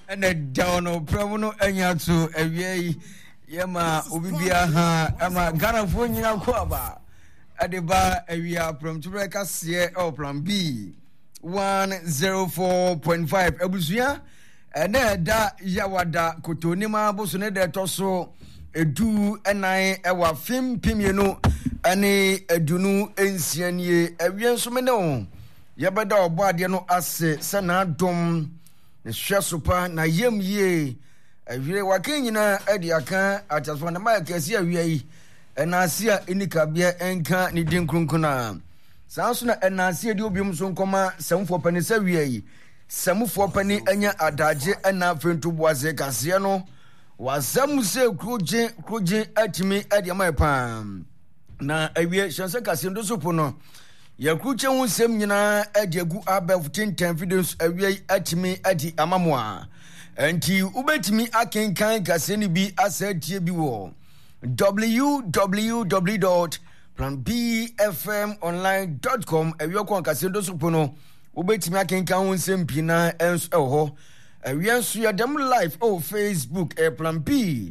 And the down of Provono and Yatsu, a Yama, Ubibia, Ama Ghana Funia Quaba. At the bar area from Tureka or from B 104.5 Abusia. And then that Yawada Kotonima Bosune de Toso. Edu enai ewa fim pimienu ane edunu ensianie ewienso me no yebeda oboade no ase sana dom ne hwesopa na yemye ewire wakanyina edi aka atasfo na ma kase awiai enasia enikabia enka ne din krunkuna sanso na enasia di obium so nkoma samfo pani sawiai samfo pani anya adaje ena fentu boase kase no wazamuse kroje atimi adiama pam na awie shanse kase ndo sopo no yakruche hunsem nyina adiagu above 10 videos awie atimi adi amamwa enti ubetimi akenkan kase ni bi asatie bi wo www.planbfmonline.com awie kon kase ndo sopo no ubetimi akenkan hunsem pina enso eho Awiansu ya dem live Facebook Plan B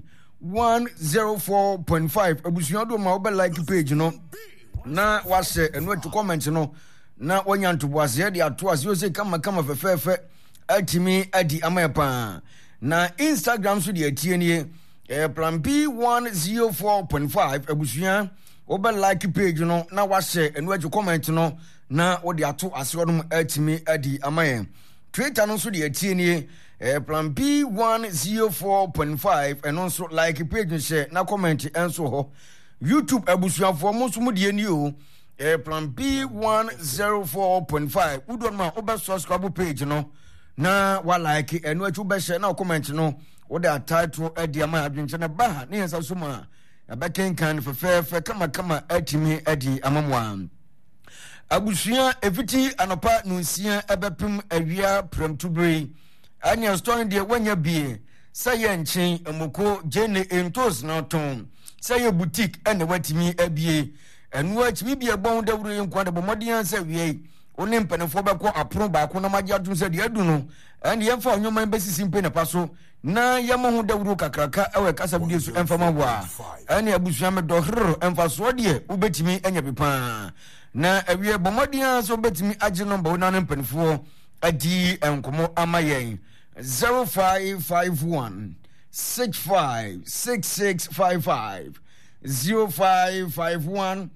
104.5 abusunya do ma obe like page no na wase eno to comment no na wonya ntoboase de ato ase o se kama fefefe atimi adi amayepa na Instagram so de atie nie Plan B 104.5 abusunya obe like page no na wase eno to comment no na wo de ato ase odum atimi adi amaye Twitter no so de atie nie Plan B 104.5 and also like page share na comment enso ho YouTube abusuafo mo so mu de ani o Plan B 104.5 udon ma oba subscribe page no na wa like eno achu be share na comment no wo da title e de ma adwenche na ba ne yensa so ma abakenkan fefefe kama atimi adi amamwa abusuya efiti anopa nunsia ebepem awia premtubre anya story de wanya bie saye nchen emoko jene entos na ton saye boutique ene watimi abie enu atimi bie bon dawuro yenkwa de bomodian sa wie oni mpanefo beko apro ba ko na magya dum se de adu no ene yemfa onyoman besisi mpe na paso na yemo hu dawuro kakraka ewe kasa bi so emfama wa ene abusuya me dohro emfa so de ubetimi enya pepa na awie bomodian so betimi age number wona mpanefo adi enkomo amayen 0551 656655 0551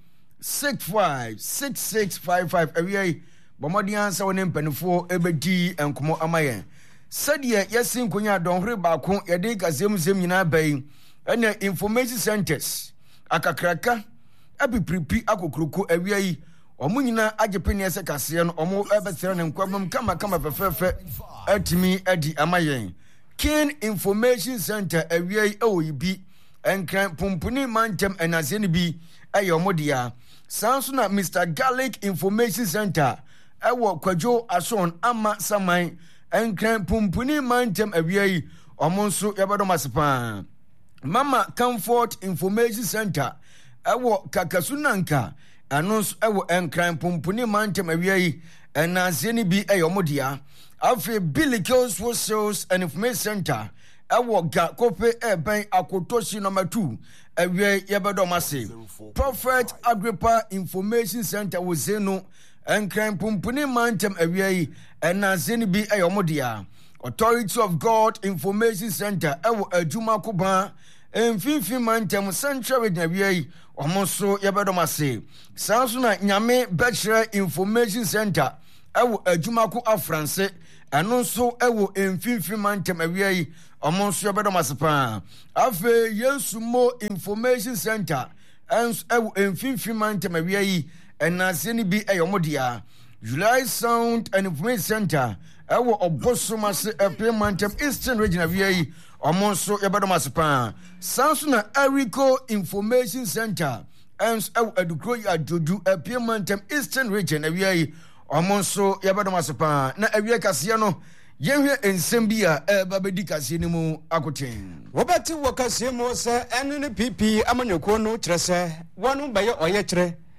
656655 awie bomodian sa wona mpanefo ebedi enkomo amayen sadie yesin kunya donhre baako yede kasem nyina bai ena information centers akakraka abipripi akokroko awie omu nyina agepeni ese kase no omu ebetera ne nkwabam kama fefefe atimi adi amayen Kin Information Center awie oyibi enkran pumpuni mantem enase ne bi ayomodia sanso na Mr Garlic Information Center ewo kwadwo ason ama saman enkran pumpuni mantem awie omonso yebedo masepa Mama Comfort Information Center ewo kakasunanka anons ewo enkran pumpuni mantem awie enase ne bi ayomodia Afi Billy Kills for Sales and Information Center ewo ga kope eben akotoshi number 2 ewie yebedo mase Prophet Agrippa Information Center wo zeno enkran pumpuni mantem ewie enase ne bi ayomodia Authority of God Information Center ewo adwuma koba emfinfi mantem Central Region ewie omonso yebedo mase sanso na nyame Bachelor Information Center ewo adwuma ko afranse anonso ewo emfinfi mantem awie omonso yebedo masepa afe Yesu Mo Information Center ens ewo emfinfi mantem awie enase ni bi ayomodia July Sound and Information Center ewo obosomase mantem Eastern Region awie omonso yebedo masepa sanso na Erico Information Center ens ewo adukro ya dodu mantem Eastern Region awie omonso yebedo masepa na awie kase no yenhwe ensembia babedi kase ni mu akoten wobati wakase mo se ene ne pipi amanyoko no kyerese wonu baye oye kyere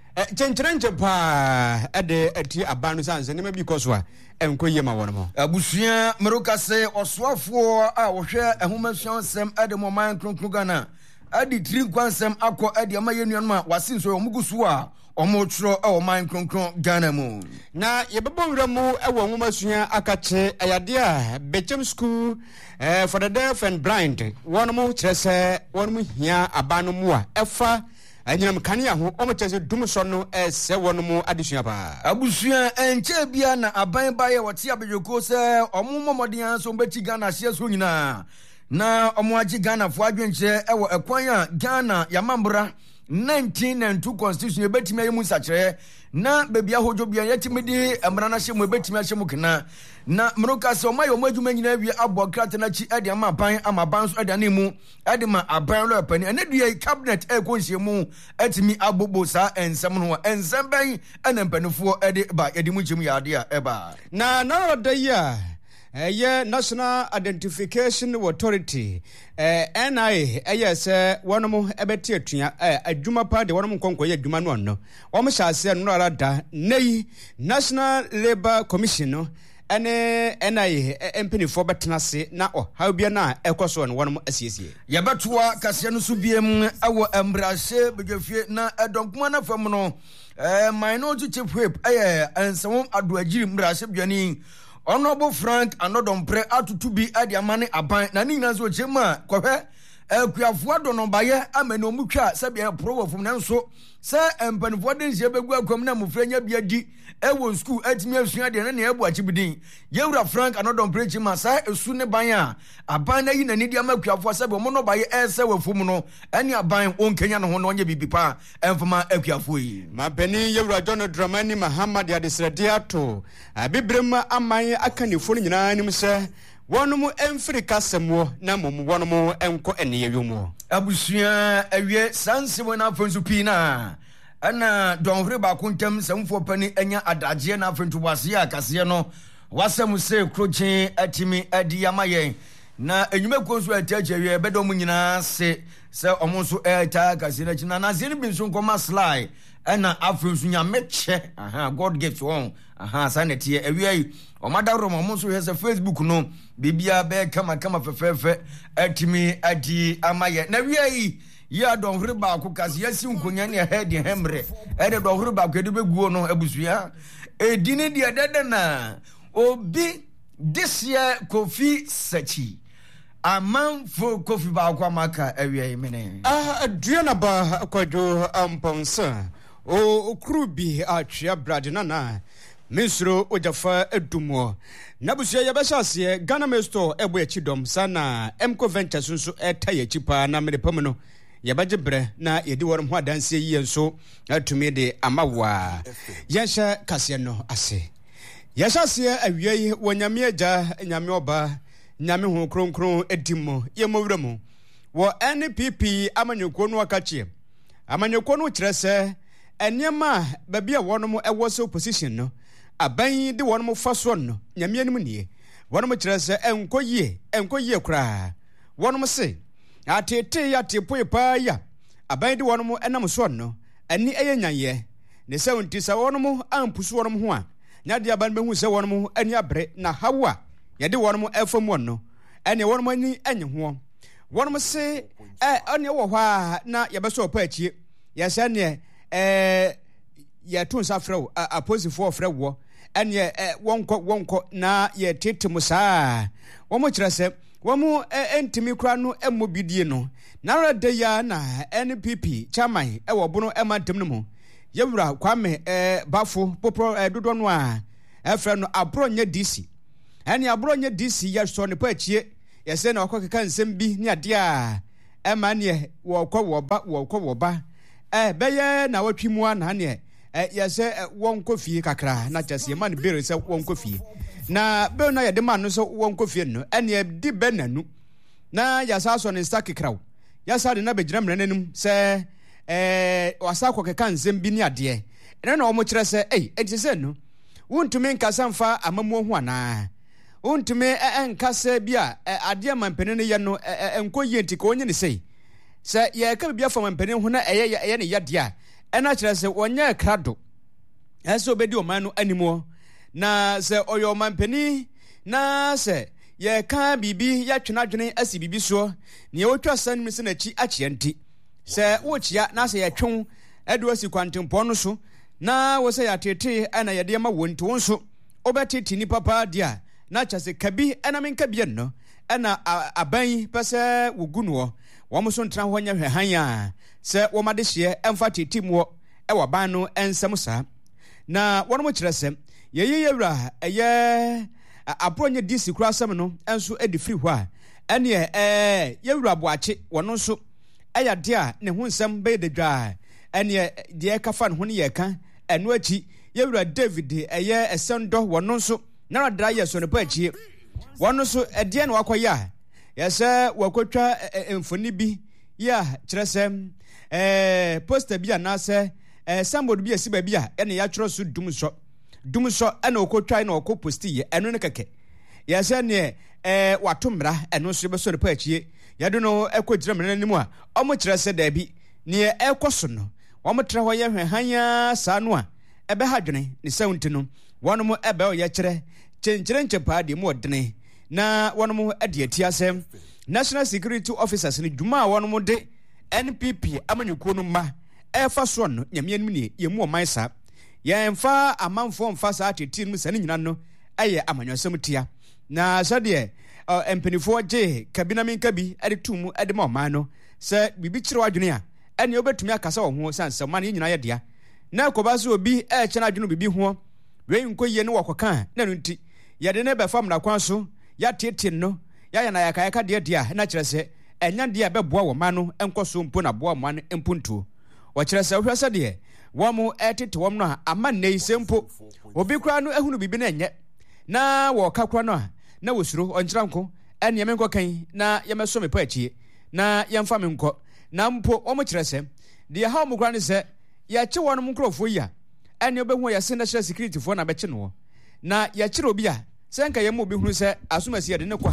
Chenche pa ade ati abanu sanse ne bi koswa enkoye ma wono mo abusua meroka se oswafo a wo hwe ehomasuan sem ade mo man kronkron Ghana adi tiri kwansem akọ ade ama yenuan a wasinso omugusu a omotro o man kronkron Ghana mu na yebebo wramu ewo homasuan akache ayade a Bechem School for the deaf and blind wono mo kirese wono mo hia abanu mu a efa anyam kania ho omotese dumso no se wono mo adesua ba abusua enche bia na aban baye wote abejoko se omomomodian so mbeti Ghana hye so nyina na omoaji Ghana fo adwenche ewo ekwan a Ghana yamambra 1992 constitution ebetimi ayemu sachire na bebia hojo bia yetimidi emra na hye mu ebetimi ahye mu kena na mroka se omaye omajuma nyina wi abokrat na chi ade amaban so ade anemu ade ma aban lo pani enedua cabinet konhye mu atimi abobo sa ensem no ensem ban enampanifo ade ba yedi mu chim yade a eba na da ya National Identification Authority NIA say one mo ebeti atua adwuma pa de one mo konkoye adwuma no no o mo hyase no ara da nei National Labour Commission no ene NIA empinifo betenase na how bia na ekoso no one mo asiesie yabatoa kase no so biem awo embrase begefie na edonkuma na fam no minority chief whip ensewon adoagiri mbrase biani Honorable Frank Anodompre atutu bi ade amane aban na ni nyina so chema kwahwe akuafo adono baye amene omutwa sebia prowofum na nso se empanifo de nsie begu akwam na mufranya bia di ewo school atimi asua de na ebu achibidin yewura Frank Anodompre chema sa esu ne ban a aban na yi na ni di amakuafo sebia mo no baye ese wafum no ene aban onkenya no ho no onye bibipa emfama akuafo yi mabeni yewura John Dramani Muhammad Adesrade ato abibrem aman akanifo nyina nim se wonumu Africa semwo na mum wonumu enko ene yewumo abusua awie sanse wona afansu pina ana donhre ba kuntam samfo pani anya adaje na afantu wase akase no wasam se krochen atimi adi amaye na enyume konsu ataje wie bedom nyina se omonso eta akase na china na zeni binso nkoma slide ana afansu nya meche God gift won sanete awie omadawro omonso hese Facebook no bibia be kama fefefe atimi adi amaye na wie ya donhre ba ko kase yasi nkonya ne head hemre ede donhre ba ko de beguo no abusua edini de dede na obi this year Kofi Sachi amanfo Kofi ba kwa maka awie mene aduana ba kwajo amponsa o krubi atwa bradina na Misro ojafa edumo nabusia yabashase Ghana Mesto ebo echidom sana Emco Ventures nso etaye chipa na merepam no yabajebre na yedi worom ho adanse yi enso atumi de amawa yensha kase no ase yashase awiei wonyame agya nyame oba nyame ho kronkron edimo yemowremu wo NPP amanyoko no akachie amanyoko no kirese enema babia wonom ewo so opposition no aban de wonom faso no nyame anim nie wonom kirese enkoyie kura wonom se atete ya tepoe pa ya aban de wonom enam so no ani eyenyaye ne se wonti sa wonom ampusu wonom ho a nyade aban behu se wonom ani abre na hawa yade wonom efam no ene wonom ani enye ho wonom se ane wo hwa na yebeso pa achie yesa ne ya tunsa frew aposifo frewo ene wonko na ye tetimu saa womo kirese womo entimi kra no emmobidie no na rada ya na NPP chairman wo bono emantem no mu yewura kwame bafo popro dodo no a efre no abronye DC ene abronye DC ya so ne pa achie yese na okokeka nsem bi ni ade a emane wo ba beye na watwimu ana ne yese wonko fie kakra na chese man bere se wonko fie na be na yede man no so wonko fie no ene di benanu na yasa so ne sta kekraw yasa de na begira mrananum se wasa kokeka nsem bi ni ade ene na omo kire se etise no wontumi nkasa mfa amamu ho ana wontumi enkasa bia ade mampene ye no enkoye ntiko onye ne sei se ye ka bia fam mpene ho na eye ne yade a ɛna kyerɛ sɛ wɔnyɛ krado ɛsɛ obɛdi ɔman no animu na sɛ ɔyɛ ɔmanpani na sɛ yɛka biribi yɛtwena adwene asi biribi soɔ nea wɔtwa san mu sɛ n'akyi akyeɛ nti sɛ wokyia na sɛ yɛtwe ɛde asi kwantempɔn no so na wo sɛ yɛatete ɛna yɛde ma wɔ nti wo nso wobɛtete nnipa paa di a na kyɛ sɛ kabi ɛna menka bia no ɛna aban pɛ sɛ wɔgu no wɔn so ntena hɔ nyɛ hwɛhan a sɛ wɔmade hyeɛ ɛmfa tete mu ɛwɔ ban no ɛnsɛm saa na wɔn mo kyerɛ sɛ yɛyɛ yɛwura ɛyɛ aboro nye disi kura asɛm no nso edi firi hɔ a ɛneɛ yɛwura aboakye wɔn nso ɛyɛ adeɛ a ne ho nsɛm bɛyɛ dedwa ɛneɛ deɛ ɛkafa ne ho ne yɛ ka ɛno akyi yɛwura David ɛyɛ ɛsɛndɔ wɔn nso nara dra yɛ so ne pa akyie wɔn nso ɛdeɛ na wakɔyɛ a yɛsɛ wakɔtwa mfoni bi yɛ a kyerɛ sɛ poster bi anaasɛ sambod bi asi baabi a ɛne yɛatwerɛ so dum sɔ ɛna ɔkɔtwa na ɔkɔ posti yɛ ɛno ne kɛkɛ yɛsɛ neɛ wato mmara ɛno nso yɛbɛsɔ ne pa akyie yɛde no ɛkɔ gyina mmara no anim a ɔmo kyerɛ sɛ daabi neɛ ɛkɔ so no wɔn tena hɔ yɛ hwɛhanyaa saa no a ɛbɛha dwene ne sɛ nti no wɔn mo ɛbɛ ɔyɛ kyerɛ kyɛnkyerɛnkyɛ paa deɛ mu ɔdene na wɔn mo ɛde ati asɛm national security officers ne dwuma a wɔn mo de NPP amanyɔkuo no mma ɛfa soɔ no nyamea no nie yɛmu ɔman saa yɛmfa amanfoɔ mfa saa tete no mu sɛ ne nyina no ɛyɛ amanyɔsɛm tia na sɛdeɛ mpanifoɔ gye kabina menka bi ɛde to mu ɛde ma ɔman no sɛ biribi kyerɛ w'adwene a ɛne wobɛtumi akasa wɔ ho sane sɛ ɔma no yɛ nyinaa yɛ dea na ɛkɔba sɛ obi ɛkyɛ no adwene biribi ho wei nkɔ yie no wɔkɔka a na no nti yɛde ne bɛfa mmarakwan so yɛatete no yɛayɛ na yɛkayɛka deɛ a na kyerɛ sɛ ɛnya deɛ a bɛboa wɔ ma no nkɔ so mpo na boa ma no mpo ntuo wɔkyerɛ sɛ wohwɛ sɛ deɛ wɔn mo ɛtete wɔn no a ama nnɛ yi sɛ mpo obi koraa no ahunu biribi no ɛnyɛ na wɔka koraa no a na wɔsuro ɔnkyerɛ nko ɛneɛ menkɔ kan na yɛmɛsɔ me pa akyie na yɛmfa me nkɔ na mpo wɔn mo kyerɛ sɛ deɛ ha wɔn koraa no sɛ yɛkye wɔn mo nkurɔfoɔ yi a ɛneɛ wobɛhu yɛse national security foɔ na bɛkye no na yɛkyerɛ obi a sɛ nka yɛma obi hunu sɛ asomasi yɛde ne kɔ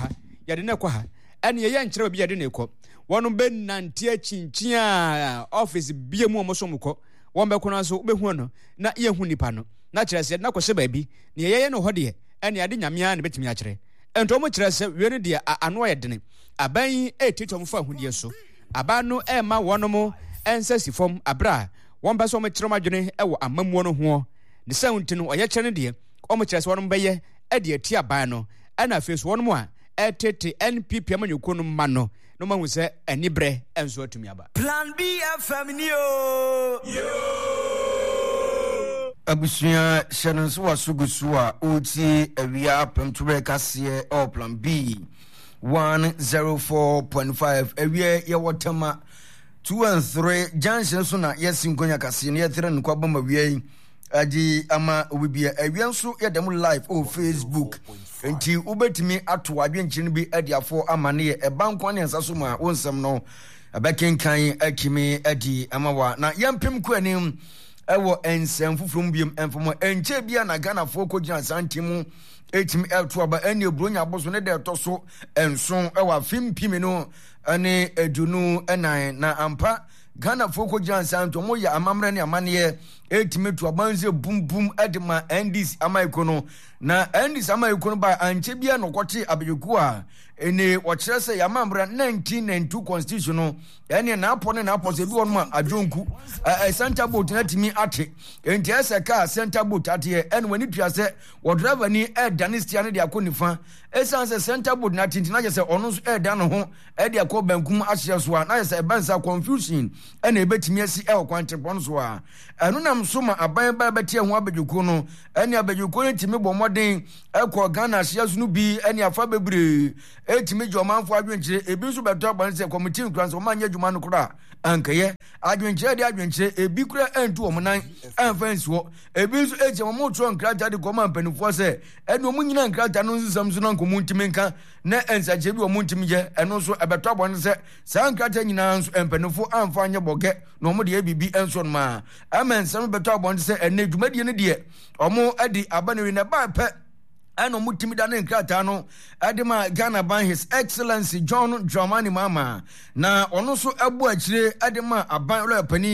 ha ɛne yɛyɛ nkyerɛ obi yɛde ne kɔ wɔn bɛnante akyinkyin a office bia mu ɔmo so mo kɔ wɔn bɛkɔ no nso wobɛhu no na yɛhu nipa no na kyerɛ sɛ na kɔhyɛ baabi ne yɛyɛ no hɔ deɛ ɛne ade nyamea ne bɛtumi akyerɛ ɛnto ɔmo kyerɛ sɛ wie no deɛ ano ayɛ dene aban yi ɛtete ɔmo fa ahudeɛ so aban no ɛma wɔn mo ɛnsa si fam abere a wɔn bɛ sɛ ɔmo kyerɛ ɔmo adwene ɛwɔ amammuo no ho ne sɛ nti no ɔyɛ kyerɛ no deɛ ɔmo kyerɛ sɛ wɔn bɛyɛ ɛde ati aban no ɛna afei so wɔn mo a ɛtete NPP amanyɔkuo no ma no na ɔmo ahu sɛ ɛni brɛ ɛnso atumi aba. Plan B FM ni o. abusua hyɛ no nso waso gu so a ɔti awia pɛmtorɛ kaseɛ ɔ Plan B 104.5 awia yɛwɔ tama 2 and 3 junction so na yɛsi nkonya kaseɛ no yɛtere no kwabɔ ma awia yi adi ama obibia awia nso yɛda mu live o Facebook nti wobɛtumi ato adwenkyere no bi adi afɔ ama ne yɛ ɛba nkwa ne nsa so ma wo nsɛm no ɛbɛkenkan akimi adi ama wa na yɛmpem kɔ anim ɛwɔ nsɛm foforɔ mu biam ɛmfɔmɔ ɛnkyɛ bia na Ghanafoɔ kɔgyina santi mu ɛtumi ɛto aba ɛne buronya aboso ne dɛ ɛtɔ so ɛnson ɛwɔ afimpimi no ɛne adunu ɛnan na ampa Ghanafoɔ kɔgyina santi ɔmo yɛ amammerɛ ne amanneɛ ɛtumi to abansɛ bumbum ɛde ma NDC amayiko no na NDC amayiko no ba ankyɛ bia no kɔte abɛyɛku a ɛne wɔkyerɛ sɛ yɛamammerɛ 1992 constitution no ɛne naapɔ ne naapɔ sɛ bi wɔ no a adwonku center boat na timi ate enti ɛsɛ kaa center boat ateɛ ɛne wani tua sɛ wɔdriver ni ɛdane stia no de akɔ nifa ɛsiane sɛ center boat na tinti na yɛ sɛ ɔno nso ɛda no ho ɛde akɔ bankum ahyɛ so a na yɛ sɛ ɛbansa confusion ɛna ɛbɛtumi asi ɛwɔ kwantepɔ no so a ɛno nam so ma aban ba bɛte ho abɛdwuko no ɛne abɛdwuko no timi bɔ mmɔden ɛkɔ Ghana ahyɛ so no bi ɛne afa bebree ɛtumi gye ɔmanfo adwenkyerɛ ebi nso bɛtɔ abɔne sɛ committee nkura sɛ ɔmanyɛ adwuma no koraa ankɛyɛ adwenkyerɛ de adwenkyerɛ ebi kura ɛntu ɔmo nan ɛmfa nsuo ebi nso ɛkyɛ ɔmo toro nkrataa de kɔma mpanimfoɔ sɛ ɛne ɔmo nyina nkrataa no nsesam so na nkɔmo ntimi nka na ɛnsakyerɛ bi ɔmo ntimi yɛ ɛno nso ɛbɛtɔ abɔne sɛ saa nkrataa nyinaa nso mpanimfoɔ amfa anyɛ bɔgɛ na ɔmo deɛ bibi ɛnso no ma ɛma nsɛm bɛtɔ abɔne sɛ ɛnɛ dwumadie no deɛ ɔmo ɛde aba no wi na ba pɛ ɛna ɔmo timi da ne nkrataa no ɛde ma Ghana ban His Excellency John Dramani Mahama na ɔno nso ɛbɔ akyire ɛde ma aban lɔya panin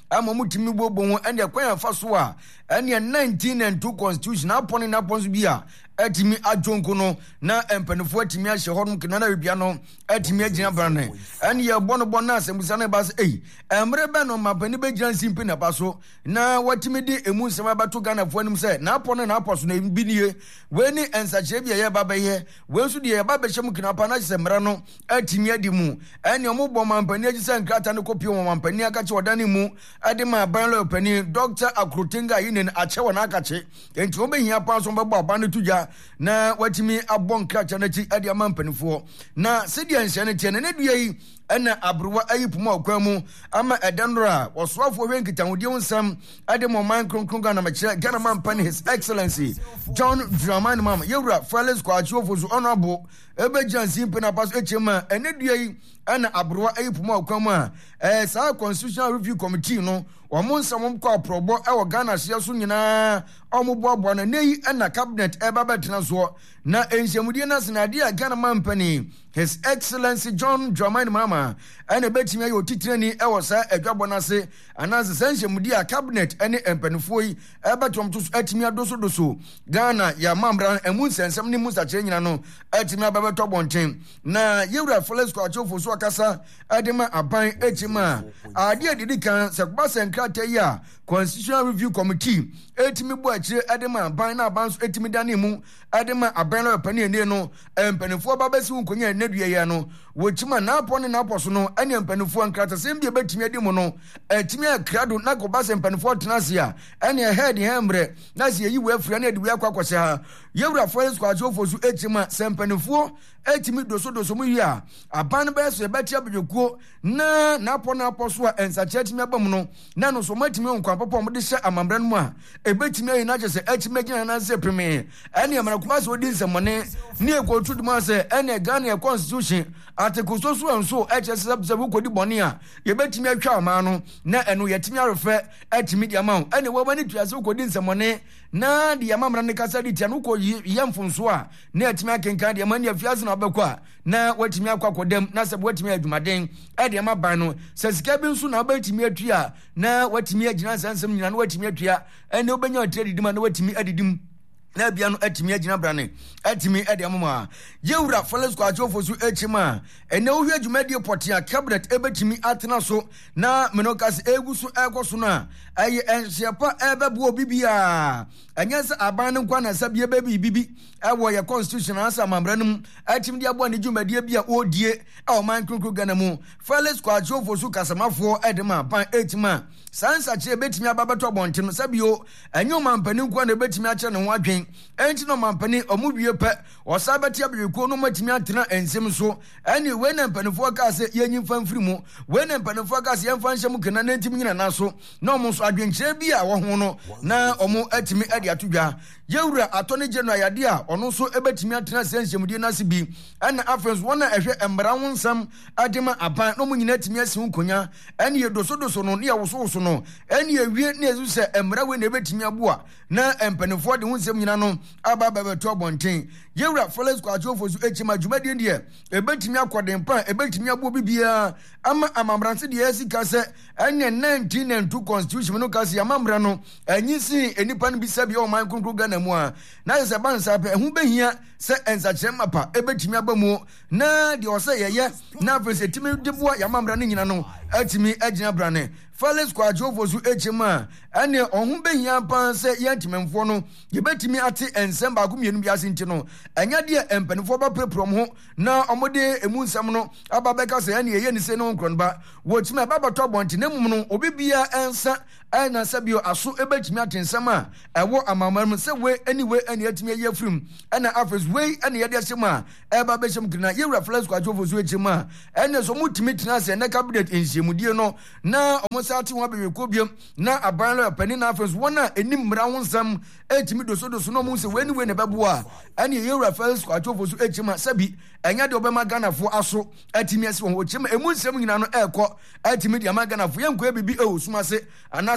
ama mutimi bobo ho ene kwan afa so a ene 1902 constitution apone na ponso bi a atimi adwonko no na empanifo atimi ahye honum kenana bibia no atimi agina brane ene ye bono na asembusa na ba se emre be no mapani be giran simpi na ba so na watimi di emu nsema bato Ghana fo anim se na apone na aposo na binie we ni ensache bia ye baba ye we nso de ye baba hyem kenapa na semra no atimi adi mu ene omo bo mampani agisa nkrata ne kopi o mampani aka che odane mu ade ma ban lo pani Dr. Akrutinga yinen ache wona aka che enti obehia pa so babo aba ne tuja na watimi abon kracha na chi ade amampanifo na sedia nhyɛ ne tie ne dua yi ena abruwa ayipuma okwamu ama edanra wosoafo hwenkitahudi onsam ade mo man kronkron Ghana machira Ghana mampani His Excellency John Dramani Mahama yewura Felix Kwakye Ofosu honorable ebejansi mpena paso echema ene dua yi ena abruwa ayipuma okwamu a saa Constitutional Review Committee no omo nsam kwa probo e wo Ghana hye so nyina omo bobo na nei ena cabinet eba betena so na enhyemudie na senade a Ghana mampani His Excellency John Dramani Mahama ene betimi ayo titirani e wo sa adwabo na se anase senhyemudie a cabinet ene empanifo yi ebetom to atimi adoso Ghana ya mamra emu sensem ni musa kire nyina no atimi ababeto bonten na yewura Felix Kwakye Ofosu akasa adema aban echima ade adidi kan sekba senkrata yi a Constitutional Review Committee etimi bo akire adema aban na aban so etimi dane mu adema aban la pani ene no empanifo babesi nkonya nedua ya no wochima na apone na aposo no ane empanifo nkrata sem bia betimi adi mu no etimi akrado na ko base empanifo tenase a ane head hembre na se yi we afria na edi we akwakwose ha yewura Felix Kwakye Ofosu echima sempanifo etimi doso mu yi a aban ba so ebeti abedwekuo na apone aposo a ensache etimi abam no na no so matimi nkwapopo mo de hye amambra no mu a ebetimi ayi na chese etimi gina na se preme ane amara kuma so di nsemone ne ekotu dum ase ane Ghana Constitution article so enso hsb kodi boni a yebetimi atwa ama no na eno yetimi arefe etimi di ama ane wo bani tuase kodi nsemone na di amamra ne kasa di tia no ko yemfunso a na etimi akenkan di amani afiase na obekwa na watimi akwakodam na se watimi adwumaden e di amaban no se sika bi nso na obetimi atua na watimi agina sansem nyina na watimi atua ene obenya otire didima na watimi adidim na bia no atimi agina brane atimi ade amama yewura Felix Kwakye Ofosu echima ene ohwe adwumadi potia cabinet ebetimi atena so na menokase egusu ekoso na aye enhyepa ebebu obibia anyasa aban nkwa na sabie bibi ewo ye constitution asa mamranum atimi dia bo ne dwumadi bia odie e man kronkro Ghana mu Felix Kwakye Ofosu kasamafo edema ban etima sansa che betimi ababeto bonten sabio enyo mampani nkwa na betimi ache ne ho adwen enti no mampani omuwie pe osabati abekuo no matimi atena ensem so ene we na mpanifo ka se yenyi mfamfiri mu we na mpanifo ka se yemfa nhyem kena na ntimi nyina na so na omo so adwenkyere bi a wo ho no na omo atimi ade atodwa yewura atone general yade a ono so ebetimi atena senhyemudie na se bi ene afens wona ehwe embra wonsam adema aban no munyina atimi asi nkonya ene ye doso no ne ye woso no ene ye wie ne ezu se embra we na ebetimi aboa na empanifo de wonsam nyina no aba beto bonten yewura Felix Kwakye Ofosu echima dwumadi ndie ebetimi akodempa ebetimi abo bibia ama amamranse de yasika se ene 1902 constitution no kasi amamra no anyisi enipa no bisa bia o man kronkro Ghana mu a na se bansa pe hu behia se ensakyere mapa ebetimi abamu na de o se yeye na fese timi deboa yamamra no nyina no atimi agina brane Felix Kwakye Ofosu echima ene ohun behia pan se yantimemfo no yebetimi ate ensem ba gumienu bia sinti no enya de empanifo ba preprom ho na omode emu nsam no ababeka se ene ye ni se no nkron ba wotima baba to bonti nemum no obibia ensa ana sabio aso ebetimi atensam a ewo amamam se we anyway ene atimi ye afrim ana afres we ene ye de asema eba beshem kina yewura Felix Kwakye Ofosu echima ene so mutimi tena se ne cabinet enhyemudie no na omosati ho abeweko biem na aban la pani na afres wona enim mra wonsam etimi doso no mu se we anyway ne beboa ene yewura Felix Kwakye Ofosu echima sabi enya de obema Ghana fo aso atimi asi ho chima emu nsem nyina no ekọ atimi de ama Ghana fo yenko bibi osumase ana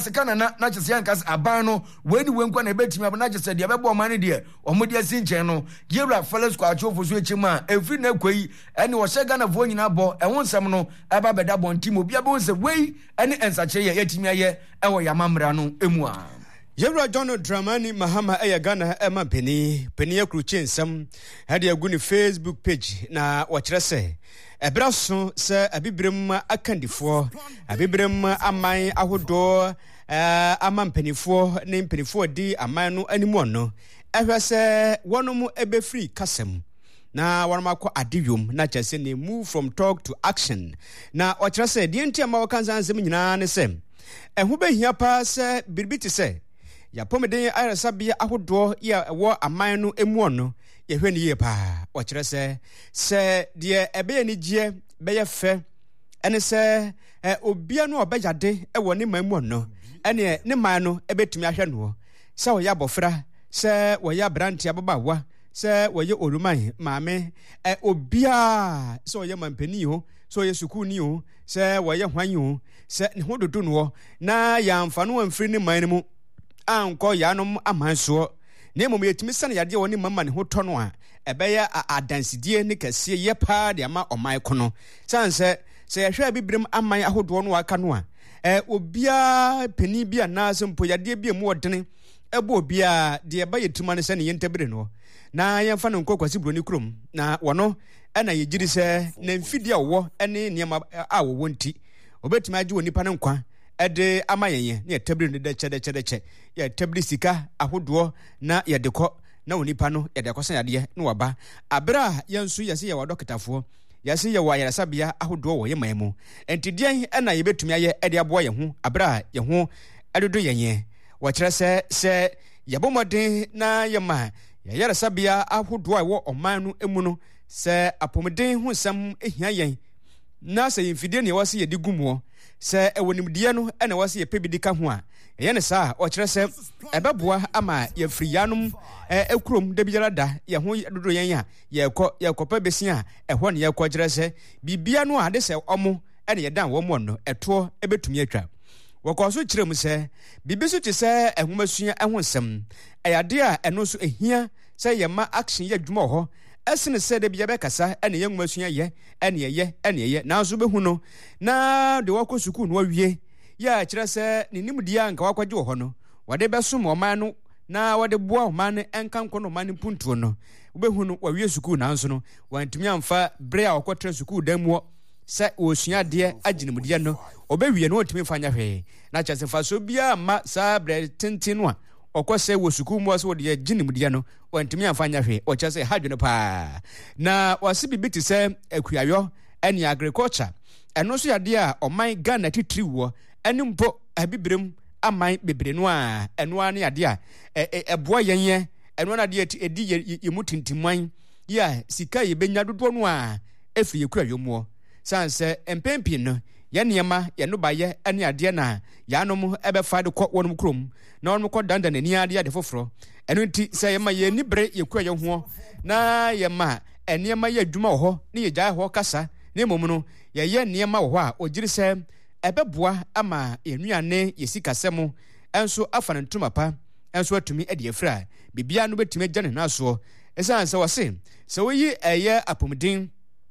se kana na chese yankas aban no we ni we nkwa na betimi aba na chese de bebo man de omode asinchen no yewra fellas kwa achofo so echima every na kwai ene wo hye Ghana vo nyina bo ehwo nsem no eba beda bontim obi aba wonse wei ene ensache ye yetimi aye ewo yamamra no emu a Yewra John Dramani Mahama Ghana Emma Penny Akruche nsam hade agu ni Facebook page na wɔkyerɛ sɛ ebraso sɛ abibrem akandifo abibrem aman ahodo amampanifo ne mpanifo di aman no animu no ehwɛ sɛ wɔnom ebefri kasem na wɔnom akɔ adewom na kyerɛ sɛ ne move from talk to action na wɔkyerɛ sɛ die ntia ma wɔkansa nsɛm nyinaa ne sɛ ɛho behia pa sɛ birbiti sɛ ya pomeden ayresabia ahodo ya wo aman no emu no ye hwɛ ne ye pa o kyerɛ sɛ de ebe ni gie be ye fɛ ene sɛ obia no obejade wɔ ne man mu no ene ne man no ebetumi ahwɛ no sɛ wo ya bofra sɛ wo ya branti ababawa sɛ wo ye oruman maame obia sɛ wo ye mampani ho sɛ wo ye sukuni ho sɛ wo ye hwan ho sɛ ne ho dodo no na ya amfa no amfiri ne man mu anko yanom amanso ne mom yetimi sane yade woni mama ne ho tɔ no a ɛbɛyɛ adansidie ne kɛse ye pa de ama ɔman ko no sanse sɛ yɛhwɛ bibrem aman ahodo no aka no a obia pani bia na sempo yade bia mu odene ɛbɔ obia de ɛba yetuma ne sane yentabire no na yɛmfa no nkokwasi broni krom na wɔno ɛna yegyiri sɛ na mfidi a wɔwɔ ɛne niema a wɔwɔ nti obetumi agye woni pa ne nkwa ede amayenye ne tabiri ne de chede ya tabiri sika ahodo na ye dekɔ na onipa no ye dekɔ san yade ne waba abra yensu yase ye wadokitafo yase ye wa yeresabia ahodo wo ye mamu entidian na ye betumi aye ede aboa ye ho abra ye ho adodo yenye wo kyerɛ sɛ ye bomɔden na ye ma ye yeresabia ahodo a wo ɔman no emu no sɛ apomden ho nsɛm ehia yen na sɛ yimfidie ne wase ye digumo sɛ ewonimdie no ene wase ye pebidika ho a ye ne saa o kyerɛ sɛ ɛbɛboa ama ye firi yanom ekurom da biara da ye ho dodo yen a ye kɔpa besia ɛhɔ ne ye kɔ kyerɛ sɛ bibia no ade sɛ ɔmo ene ye dan wo mo no ɛto ebetumi atwa wɔkɔ so kyerɛ mu sɛ bibi so te sɛ ɛhomasua ɛho nsɛm ɛyade a ɛno so ehia sɛ ye ma action ye adwuma hɔ ɛsene sɛ de bia bɛkasa ɛne yɛ ngumasua yɛ ɛne nanso behu no na de wakɔ sukuu no awie yɛ kyerɛ sɛ ne nimdie anka wakɔgye wɔ hɔ no wɔde bɛsom ɔman no na wɔde boa ɔman no ɛnka nkɔ no ɔman no mpuntuo no wobehu no wawie sukuu nanso no wantumi amfa bere a wɔkɔtera sukuu dan mu sɛ wɔsua adeɛ agyenimdie no ɔbɛwie no wɔntumi mfa nya hwee na kyerɛ sɛ fa so bia ma saa brɛ tenten no a ɔkɔsɛ wɔ sukuu mu ɔsɛ wɔde agyenimdie no wɔntumi amfa nya hwee ɔkyerɛ sɛ hadwene paa na wɔse bibi te sɛ akuayɔ ɛne agriculture ɛno nso yɛde a ɔman Ghana titiri wɔ ɛne mpo abibrem aman bebre no a ɛnoa ne yɛde a ɛboa yɛnyɛ ɛnoa no adeɛ ɛdi yɛ mu tintiman yɛ sika yɛbɛnya dodoɔ no a ɛfiri yɛkuayɔ muɔ sane sɛ mpɛmpii no yɛ nneɛma yɛno bayɛ ɛne adeɛ na yɛanom ɛbɛfa de kɔ wɔnom kurom na wɔnom kɔ danda n'ani adeɛ ade foforɔ ɛno nti sɛ yɛma yɛni bere yɛkuayɔ ho na yɛma nneɛma yɛ adwuma wɔ hɔ ne yɛgyae hɔ kasa na mmom no yɛyɛ nneɛma wɔ hɔ a ɔgyiri sɛ ɛbɛboa ama yɛnnuane yɛsikasɛm ɛnso afa no ntoma pa ɛnso atumi ade afiri a bibia no bɛtumi agya ne nasoɔ ɛsiane sɛ wɔse sɛ woyi ɛyɛ apɔmuden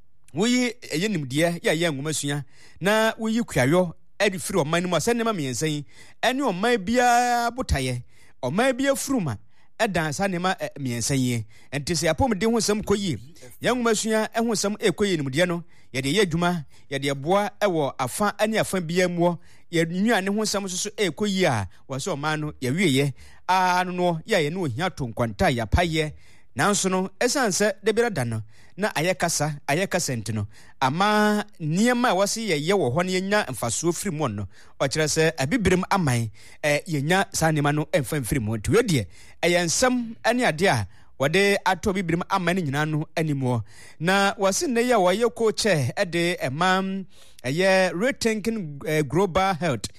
woyi ɛyɛ nimdeɛ yɛ ngomasua na woyi kuayɔ ade firi ɔman no mu a sɛ nneɛma mmiɛnsa yi ɛne ɔman biara botayɛ ɔman biara furuma ɛdan sa nneɛma mmiɛnsa yi nti sɛ apɔmuden ho nsɛm kɔ yie yɛn ngomasua ho nsɛm ɛkɔ yie nimdeɛ no yɛde yɛ adwuma yɛde ɛboa ɛwɔ afa ne afa biara mu yɛnnuane ho nsɛm nso so ɛkɔ yie a wɔsɛ ɔman no yɛwieyɛ ano no yɛ ne ohia to nkwanta yɛapayɛ nanso no ɛsiane sɛ de bɛrɛ da no na ayɛ kasa nti no ama nneɛma a wɔse yɛyɛ wɔ hɔ no yɛnya mfasoɔ firi mu no ɔkyerɛ sɛ abibrem aman yɛnya saa nneɛma no ɛmfa mfiri mu nti wedeɛ ɛyɛ nsɛm ne adeɛ a wɔde atɔ bibrem aman no nyinaa no anim na wɔse nnɛ yi a wɔyɛ co-chair de ɛma ɛyɛ rethinking global health